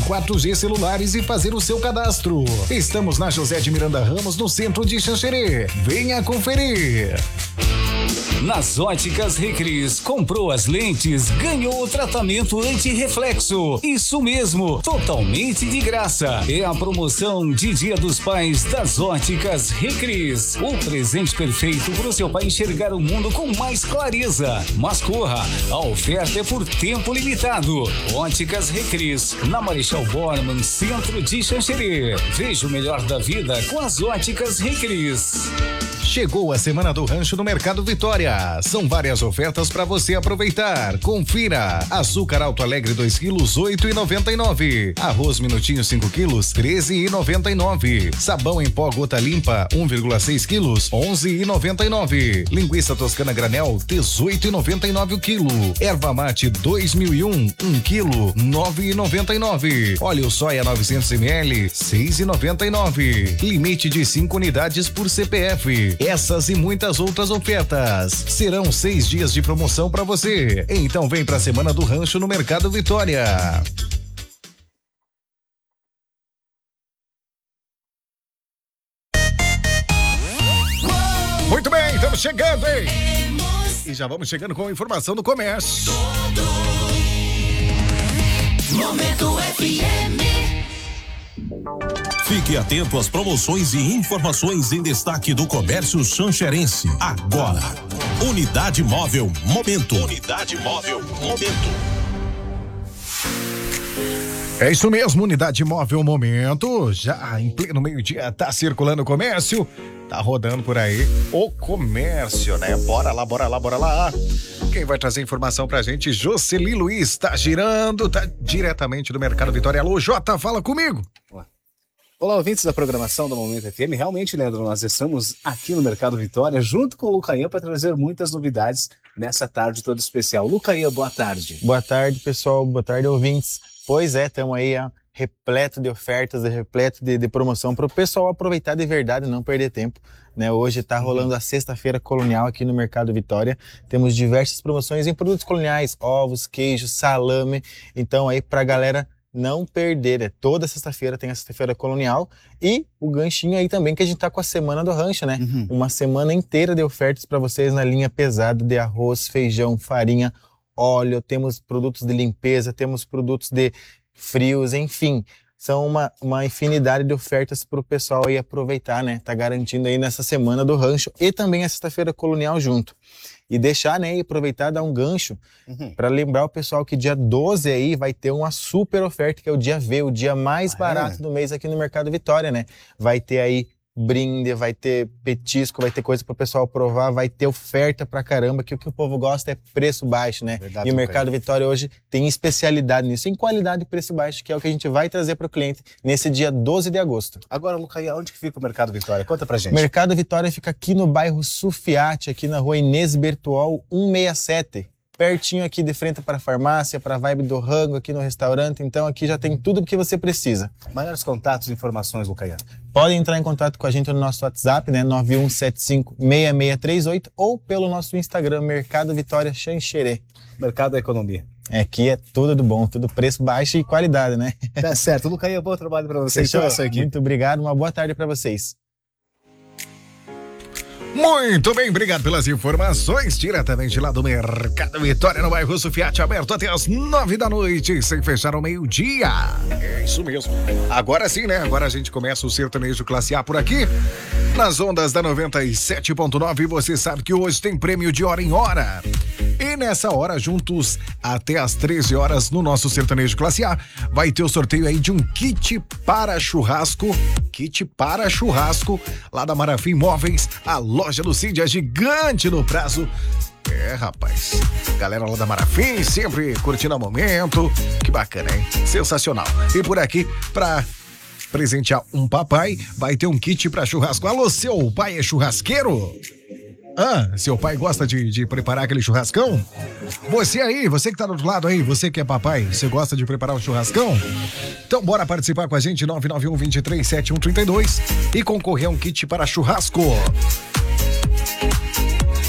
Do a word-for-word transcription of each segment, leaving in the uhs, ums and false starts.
quatro G celulares e fazer o seu cadastro. Estamos na José de Miranda Ramos, no centro de Xanxerê. Venha conferir. Nas óticas Recris, comprou as lentes, ganhou o tratamento anti-reflexo. Isso mesmo, totalmente de graça. É a promoção de Dia dos Pais das óticas Recris. O presente perfeito para o seu pai enxergar o mundo com mais clareza. Mas corra, a oferta é por tempo limitado. Óticas Recris, na Marechal Bormann, centro de Xanxerê. Veja o melhor da vida com as óticas Recris. Chegou a Semana do Rancho no Mercado Vitória. São várias ofertas para você aproveitar. Confira. Açúcar Alto Alegre dois quilos, oito e noventa e nove. Arroz Minutinho cinco quilos, treze e noventa e nove. Sabão em pó Gota Limpa um vírgula seis quilos, onze e noventa e nove. Linguiça Toscana Granel, dezoito e noventa e nove o quilo. Erva Mate dois mil e um, um quilo, nove e noventa e nove. Óleo soia novecentos mililitros, seis e noventa e nove. Limite de cinco unidades por C P F. Essas e muitas outras ofertas. Serão seis dias de promoção para você. Então vem pra Semana do Rancho no Mercado Vitória. Muito bem, estamos chegando, hein? E já vamos chegando com a informação do comércio. Momento F M. Fique atento às promoções e informações em destaque do comércio xanxerense. Agora, Unidade Móvel Momento. Unidade Móvel Momento. É isso mesmo, Unidade Móvel Momento. Já em pleno meio-dia tá circulando o comércio. Tá rodando por aí o comércio, né? Bora lá, bora lá, bora lá. Quem vai trazer informação pra gente? Jocely Luiz, tá girando, tá diretamente do Mercado Vitória. Alô, Jota, fala comigo. Olá, ouvintes da programação do Momento F M. Realmente, Leandro, nós estamos aqui no Mercado Vitória junto com o Lucaian para trazer muitas novidades nessa tarde toda especial. Lucaian, boa tarde. Boa tarde, pessoal. Boa tarde, ouvintes. Pois é, estamos aí ó, repleto de ofertas, repleto de, de promoção para o pessoal aproveitar de verdade e não perder tempo. Né? Hoje está rolando a Sexta-feira Colonial aqui no Mercado Vitória. Temos diversas promoções em produtos coloniais, ovos, queijo, salame. Então aí para a galera não perder, é toda sexta-feira tem a Sexta-feira Colonial e o ganchinho aí também que a gente tá com a Semana do Rancho, né? Uhum. Uma semana inteira de ofertas para vocês na linha pesada de arroz, feijão, farinha, óleo, temos produtos de limpeza, temos produtos de frios, enfim, são uma, uma infinidade de ofertas para o pessoal aí aproveitar, né? Tá garantindo aí nessa Semana do Rancho e também a Sexta-feira Colonial junto. E deixar, né, e aproveitar, dar um gancho uhum. para lembrar o pessoal que dia doze aí vai ter uma super oferta, que é o dia V, o dia mais ah, barato é? do mês aqui no Mercado Vitória, né? Vai ter aí brinde, vai ter petisco, vai ter coisa para o pessoal provar, vai ter oferta pra caramba, que o que o povo gosta é preço baixo, né? Verdade, e o Mercado cara. Vitória hoje tem especialidade nisso, em qualidade e preço baixo, que é o que a gente vai trazer para o cliente nesse dia doze de agosto. Agora, Lucaian, onde que fica o Mercado Vitória? Conta pra gente. O Mercado Vitória fica aqui no bairro Sufiate, aqui na rua Inês Bertual cento e sessenta e sete. Pertinho aqui de frente para a farmácia, para a vibe do rango aqui no restaurante. Então aqui já tem tudo o que você precisa. Maiores contatos e informações, Lucaian. Podem entrar em contato com a gente no nosso WhatsApp, né? nove um sete cinco, seis seis três oito ou pelo nosso Instagram, Mercado Vitória Xanxerê. Mercado da Economia. Aqui é tudo do bom, tudo preço baixo e qualidade, né? Tá certo. Lucaian, bom trabalho para vocês. Muito obrigado, uma boa tarde para vocês. Muito bem, obrigado pelas informações, diretamente lá do Mercado Vitória, no bairro Sufiate, aberto até as nove da noite, sem fechar ao meio-dia. É isso mesmo. Agora sim, né? Agora a gente começa o sertanejo classe A por aqui, nas ondas da noventa e sete ponto nove. Você sabe que hoje tem prêmio de hora em hora. E nessa hora, juntos até as treze horas, no nosso sertanejo classe A, vai ter o sorteio aí de um kit para churrasco, kit para churrasco, lá da Marafim Móveis, a loja do Cid é gigante no prazo. É, rapaz, galera lá da Marafim, sempre curtindo o momento, que bacana, hein? Sensacional. E por aqui, pra presentear um papai, vai ter um kit para churrasco. Alô, seu pai é churrasqueiro? Ah, seu pai gosta de, de preparar aquele churrascão? Você aí, você que tá do outro lado aí, você que é papai, você gosta de preparar um churrascão? Então bora participar com a gente, nove nove um, dois três sete um três dois e concorrer a um kit para churrasco.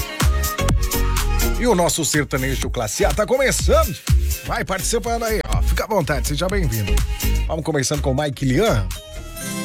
E o nosso sertanejo classe A tá começando. Vai participando aí, ó. Fica à vontade, seja bem-vindo. Vamos começando com o Mike Lian.